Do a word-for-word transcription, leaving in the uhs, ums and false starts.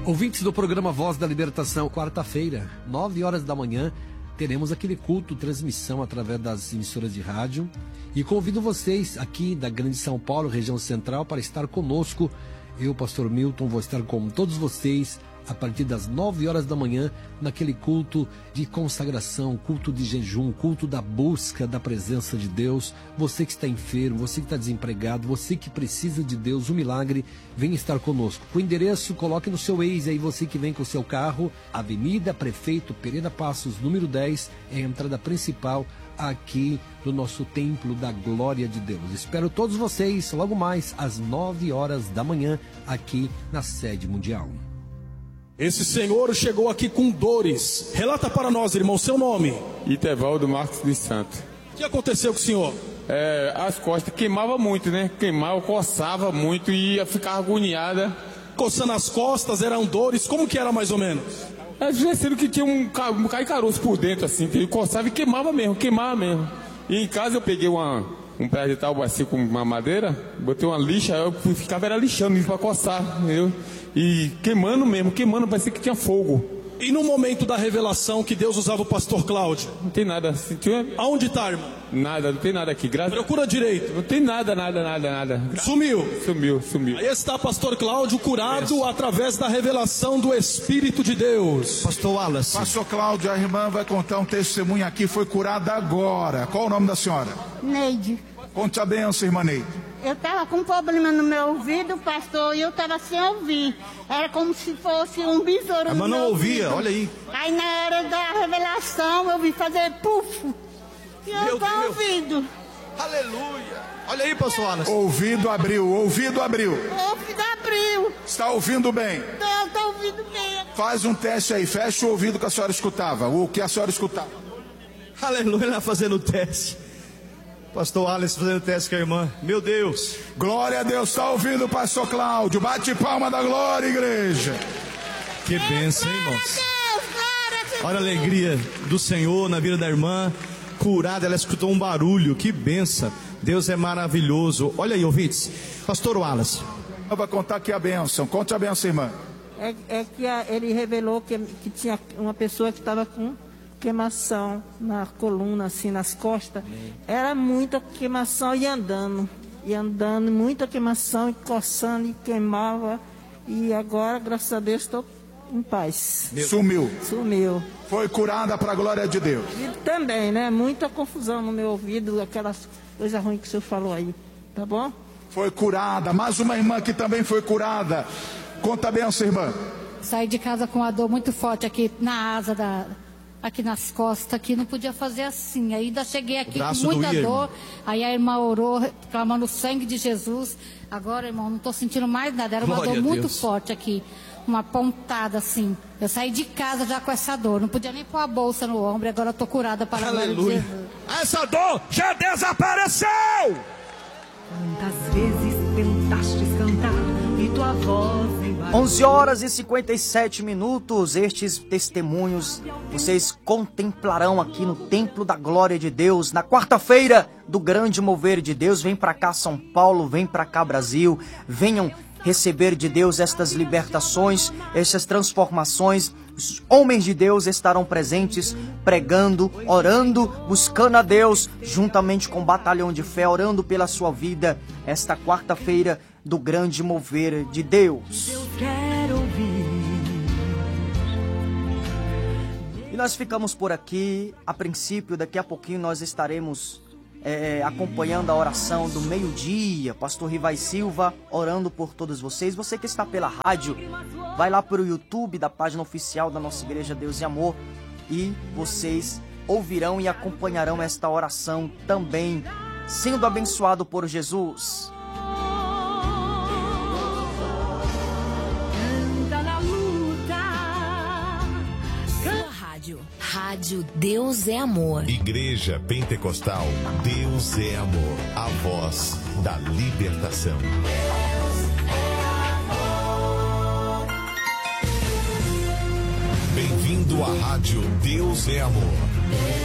Ouvintes do programa Voz da Libertação, quarta-feira, nove horas da manhã, teremos aquele culto, transmissão através das emissoras de rádio. E convido vocês aqui da Grande São Paulo, região central, para estar conosco. Eu, pastor Milton, vou estar com todos vocês a partir das nove horas da manhã, naquele culto de consagração, culto de jejum, culto da busca da presença de Deus. Você que está enfermo, você que está desempregado, você que precisa de Deus, um milagre, vem estar conosco. O endereço, coloque no seu Waze aí, você que vem com o seu carro, Avenida Prefeito Pereira Passos, número dez, é a entrada principal aqui do nosso Templo da Glória de Deus. Espero todos vocês logo mais às nove horas da manhã, aqui na sede mundial. Esse senhor chegou aqui com dores. Relata para nós, irmão, seu nome. Itevaldo Marcos dos Santos. O que aconteceu com o senhor? É, as costas queimavam muito, né? Queimava, coçava muito e ia ficar agoniada. Coçando as costas, eram dores, como que era mais ou menos? É sendo que tinha um, um cai caroço por dentro, assim, que ele coçava e queimava mesmo, queimava mesmo. E em casa eu peguei uma, um pedaço de tábua assim com uma madeira, botei uma lixa, eu ficava era lixando isso para coçar, entendeu? E queimando mesmo, queimando, parecia que tinha fogo. E no momento da revelação que Deus usava o pastor Cláudio? Não tem nada. Sentiu? Aonde está, irmão? Nada, não tem nada aqui. Graças... Procura direito. Não tem nada, nada, nada, nada. Sumiu? Sumiu, sumiu. Aí está pastor Cláudio curado Isso. através da revelação do Espírito de Deus. Pastor Wallace. Pastor Cláudio, a irmã vai contar um testemunho aqui, foi curada agora. Qual o nome da senhora? Neide. Conte a benção, irmã Neide. Eu estava com um problema no meu ouvido, pastor, e eu estava sem ouvir. Era como se fosse um besouro. Mas não ouvia, ouvido. Olha aí. Aí na hora da revelação eu vi fazer puf. E eu estou ouvindo. Aleluia. Olha aí, pastor Wallace. Ouvido abriu, ouvido abriu. Ouvido abriu. Está ouvindo bem? Estou, estou ouvindo bem. Faz um teste aí, fecha o ouvido que a senhora escutava. O que a senhora escutava? Aleluia, ela fazendo o teste. Pastor Wallace fazendo teste com a irmã. Meu Deus. Glória a Deus. Está ouvindo o pastor Cláudio? Bate palma da glória, igreja. Que bênção, hein, irmãos? Olha a alegria do Senhor na vida da irmã. Curada, ela escutou um barulho. Que bênção. Deus é maravilhoso. Olha aí, ouvintes. Pastor Wallace. Eu vou contar aqui a bênção. Conte a bênção, irmã. É, é que a, ele revelou que, que tinha uma pessoa que estava com queimação na coluna, assim, nas costas. Era muita queimação e andando, e andando, muita queimação, e coçando, e queimava. E agora, graças a Deus, estou em paz. Sumiu. Sumiu. Foi curada para a glória de Deus. E também, né? Muita confusão no meu ouvido, aquelas coisas ruins que o senhor falou aí. Tá bom? Foi curada. Mais uma irmã que também foi curada. Conta a benção, irmã. Saí de casa com uma dor muito forte aqui na asa da... aqui nas costas, aqui, não podia fazer assim. Aí ainda cheguei aqui com muita doía, dor. Irmão. Aí a irmã orou, clamando o sangue de Jesus. Agora, irmão, não estou sentindo mais nada. Era uma Glória dor muito forte aqui. Uma pontada assim. Eu saí de casa já com essa dor. Não podia nem pôr a bolsa no ombro. Agora eu estou curada para a glória de Jesus. Essa dor já desapareceu! Quantas vezes tentastes cantar e tua voz... onze horas e cinquenta e sete minutos, estes testemunhos vocês contemplarão aqui no Templo da Glória de Deus, na quarta-feira do grande mover de Deus. Vem pra cá São Paulo, vem pra cá Brasil, venham receber de Deus estas libertações, essas transformações. Os homens de Deus estarão presentes, pregando, orando, buscando a Deus, juntamente com o batalhão de fé, orando pela sua vida, esta quarta-feira do grande mover de Deus. Deus quer ouvir. E nós ficamos por aqui. A princípio, daqui a pouquinho nós estaremos é, acompanhando a oração do meio-dia. Pastor Rivai Silva orando por todos vocês. Você que está pela rádio, vai lá para o YouTube da página oficial da nossa Igreja Deus e Amor e vocês ouvirão e acompanharão esta oração também, sendo abençoado por Jesus. Rádio Deus é Amor. Igreja Pentecostal Deus é Amor. A voz da libertação. Bem-vindo à Rádio Deus é Amor.